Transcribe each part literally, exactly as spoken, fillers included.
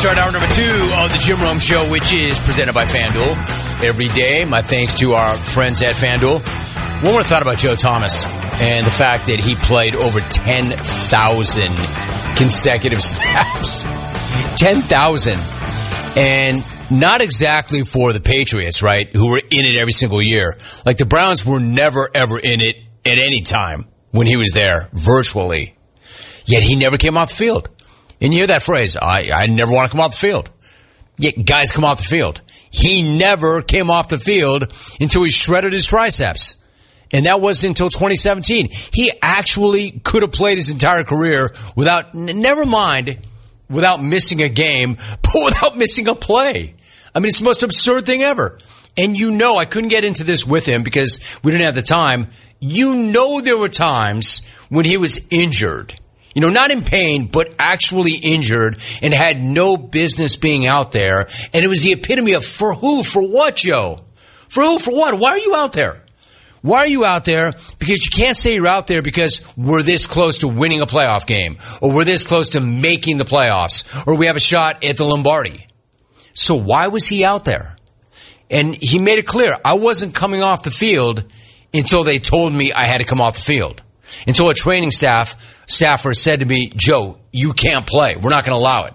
start hour number two of the Jim Rome Show, which is presented by FanDuel. Every day, my thanks to our friends at FanDuel. One more thought about Joe Thomas and the fact that he played over ten thousand consecutive snaps. ten thousand. And not exactly for the Patriots, right, who were in it every single year. Like, the Browns were never, ever in it at any time when he was there, virtually. Yet he never came off the field. And you hear that phrase, I, I never want to come off the field. Yet guys come off the field. He never came off the field until he shredded his triceps. And that wasn't until twenty seventeen. He actually could have played his entire career without, n- never mind, without missing a game, but without missing a play. I mean, it's the most absurd thing ever. And you know, I couldn't get into this with him because we didn't have the time. You know there were times when he was injured. You know, not in pain, but actually injured and had no business being out there. And it was the epitome of for who? For what, Joe? For who? For what? Why are you out there? Why are you out there? Because you can't say you're out there because we're this close to winning a playoff game, or we're this close to making the playoffs, or we have a shot at the Lombardi. So why was he out there? And he made it clear, I wasn't coming off the field until they told me I had to come off the field. Until a training staff staffer said to me, Joe, you can't play. We're not going to allow it.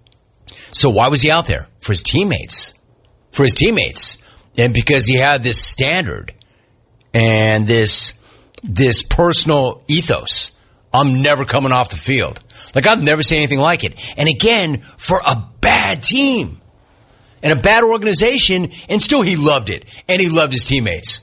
So why was he out there? For his teammates. For his teammates. And because he had this standard and this this personal ethos. I'm never coming off the field. Like, I've never seen anything like it. And again, for a bad team and a bad organization, and still he loved it. And he loved his teammates.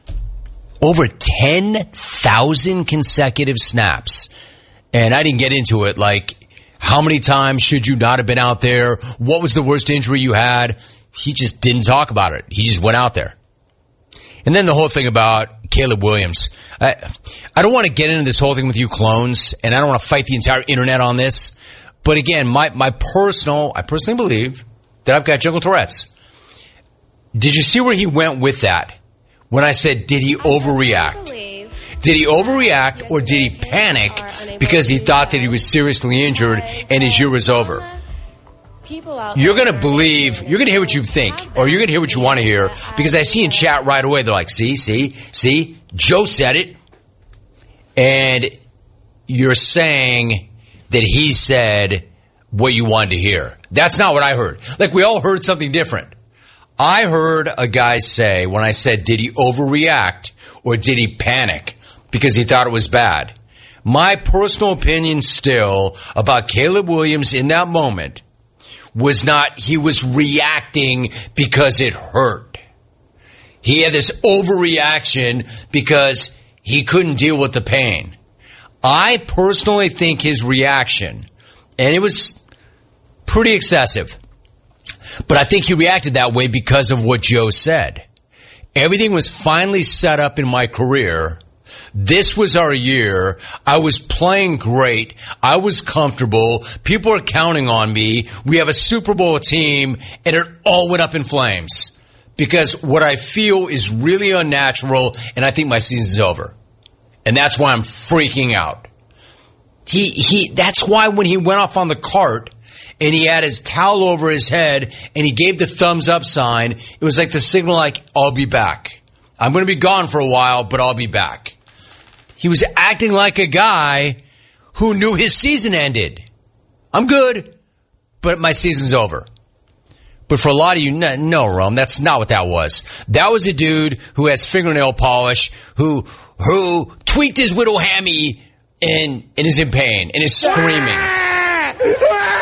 Over ten thousand consecutive snaps. And I didn't get into it, like, how many times should you not have been out there? What was the worst injury you had? He just didn't talk about it. He just went out there. And then the whole thing about Caleb Williams. I, I don't want to get into this whole thing with you clones, and I don't want to fight the entire internet on this. But again, my, my personal, I personally believe that I've got jungle Tourette's. Did you see where he went with that? When I said, did he overreact? Did he overreact or did he panic because he thought that he was seriously injured and his year was over? You're going to believe, you're going to hear what you think, or you're going to hear what you want to hear, because I see in chat right away, they're like, see, see, see, Joe said it, and you're saying that he said what you wanted to hear. That's not what I heard. Like, we all heard something different. I heard a guy say, when I said, did he overreact or did he panic because he thought it was bad? My personal opinion still about Caleb Williams in that moment was not he was reacting because it hurt. He had this overreaction because he couldn't deal with the pain. I personally think his reaction, and it was pretty excessive, but I think he reacted that way because of what Joe said. Everything was finally set up in my career. This was our year. I was playing great. I was comfortable. People are counting on me. We have a Super Bowl team, and it all went up in flames because what I feel is really unnatural, and I think my season's over. And that's why I'm freaking out. He, he, that's why when he went off on the cart and he had his towel over his head and he gave the thumbs up sign, it was like the signal like, I'll be back. I'm going to be gone for a while, but I'll be back. He was acting like a guy who knew his season ended. I'm good, but my season's over. But for a lot of you, no, no, Rome, that's not what that was. That was a dude who has fingernail polish, who who tweaked his widow hammy and, and is in pain and is screaming.